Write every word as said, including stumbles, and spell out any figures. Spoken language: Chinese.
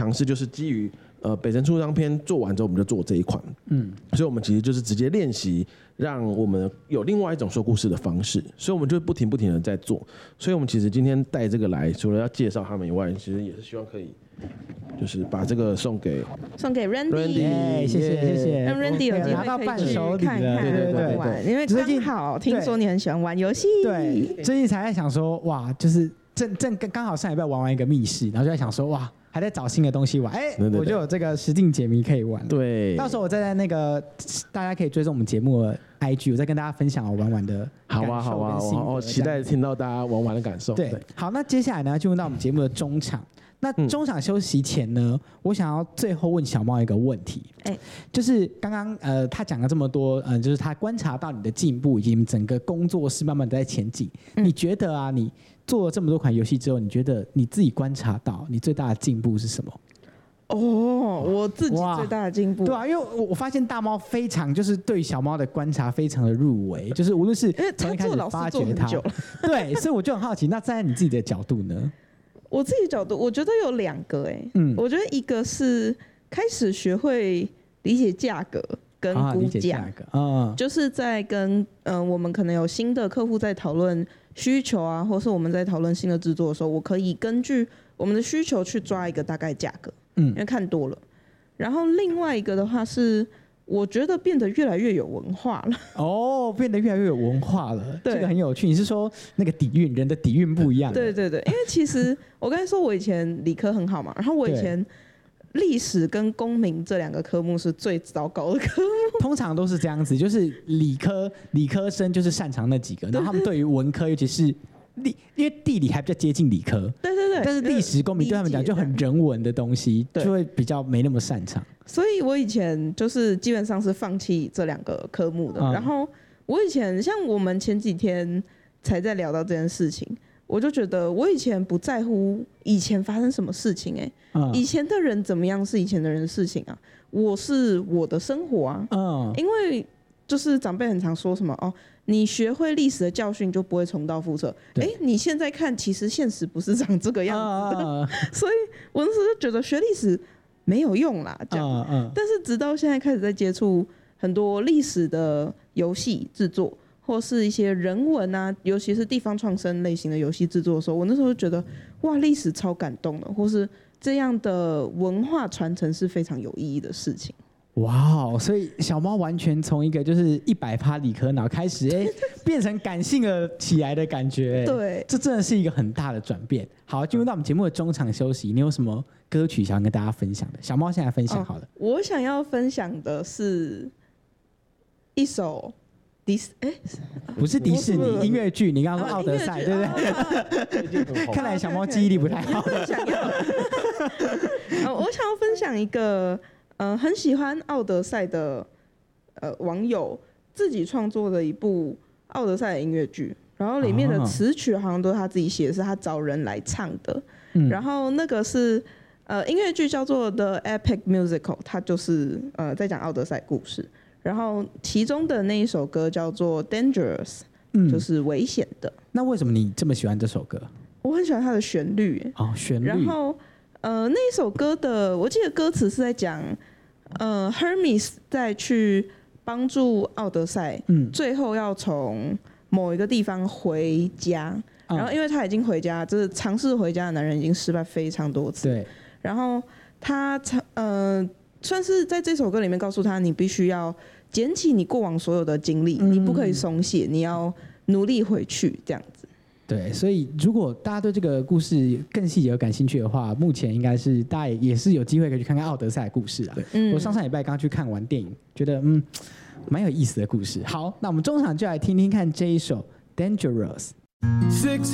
尝试就是基于呃北辰出张篇做完之后，我们就做这一款，嗯，所以我们其实就是直接练习，让我们有另外一种说故事的方式，所以我们就不停不停的在做。所以我们其实今天带这个来，除了要介绍他们以外，其实也是希望可以。就是把这个送给送给 Randy， Randy 谢谢谢谢， 让 Randy 有机拿到会可以去伴手礼看看对对对玩，因为刚好听说你很喜欢玩游戏， 对，最近才在想说，哇，就是正正刚好上礼拜玩完一个密室，然后就在想说，哇，还在找新的东西玩，哎、欸，我就有这个实境解谜可以玩。 对， 到时候我再在那个大家可以追踪我们节目的 I G， 我再跟大家分享我玩玩的感受。好啊好啊， 我期待听到大家玩玩的感受。 对，好，那接下来呢，进入到我们节目的中场。那中场休息前呢，嗯、我想要最后问小猫一个问题，哎，就是刚刚呃他讲了这么多，呃，就是他观察到你的进步，以及整个工作室慢慢的在前进。嗯、你觉得啊，你做了这么多款游戏之后，你觉得你自己观察到你最大的进步是什么？ 哦，我自己最大的进步， 对啊，因为我我发现大猫非常就是对小猫的观察非常的入微，就是无论是从一开始发掘它，对，所以我就很好奇，那站在你自己的角度呢？ 我自己的角度，我觉得有两个哎、欸，嗯，我觉得一个是开始学会理解价格跟估价，嗯，就是在跟嗯、呃、我们可能有新的客户在讨论需求啊，或是我们在讨论新的制作的时候，我可以根据我们的需求去抓一个大概价格，嗯，因为看多了。然后另外一个的话是，我觉得变得越来越有文化了。哦， 变得越来越有文化了，这个很有趣。你是说那个底蕴，人的底蕴不一样？ 对对对，因为其实我刚才说我以前理科很好嘛，然后我以前历史跟公民这两个科目是最糟糕的科目。 通常都是这样子，就是理科理科生就是擅长那几个，然后他们对于文科，尤其是历，因为地理还比较接近理科， 对对对， 但是历史公民对他们讲就很人文的东西，就会比较没那么擅长。 所以我以前就是基本上是放弃这两个科目的。嗯、然后我以前像我们前几天才在聊到这件事情，我就觉得我以前不在乎以前发生什么事情、欸，哎、嗯，以前的人怎么样是以前的人的事情啊，我是我的生活啊，嗯，因为就是长辈很常说什么哦，你学会历史的教训就不会重蹈覆辙。哎，你现在看，其实现实不是长这个样子的，嗯、所以我那时候就觉得学历史没有用啦，这样。嗯嗯、但是直到现在开始在接触很多历史的游戏制作，或是一些人文啊，尤其是地方创生类型的游戏制作的时候，我那时候就觉得哇，历史超感动的，或是这样的文化传承是非常有意义的事情。 哇哦！所以小猫完全从一个就是一百趴理科脑开始，哎，变成感性了起来的感觉。 对， 这真的是一个很大的转变。好，进入到我们节目的中场休息，你有什么歌曲想跟大家分享的？小猫现在分享好了。 哦、我想要分享的是一首迪斯，哎，不是迪士尼音乐剧，你刚刚说《奥德赛》，对不对？看来小猫记忆力不太好。 想要，我想要分享一个。呃，很喜欢《奥德赛》的呃网友自己创作的一部《奥德赛》的音乐剧，然后里面的词曲好像都是他自己写的，是他找人来唱的。嗯、然后那个是呃音乐剧叫做《The Epic Musical》，它就是呃在讲奥德赛故事。然后其中的那一首歌叫做《Dangerous》，嗯，就是危险的。 那为什么你这么喜欢这首歌？ 我很喜欢它的旋律。 哦，旋律。 然后。呃，那一首歌的，我记得歌词是在讲，呃 ，Hermes 在去帮助奥德赛，嗯，最后要从某一个地方回家，嗯、然后因为他已经回家，就是尝试回家的男人已经失败非常多次， 对， 然后他呃，算是在这首歌里面告诉他，你必须要捡起你过往所有的经历，嗯、你不可以松懈，你要努力回去，这样子。 对，所以如果大家对这个故事更细节有感兴趣的话，目前应该是大家也是有机会可以去看看奥德赛的故事啊。嗯、我上上礼拜刚去看完电影，觉得嗯蛮有意思的故事。好，那我们中场就来听听看这一首《Dangerous》。Six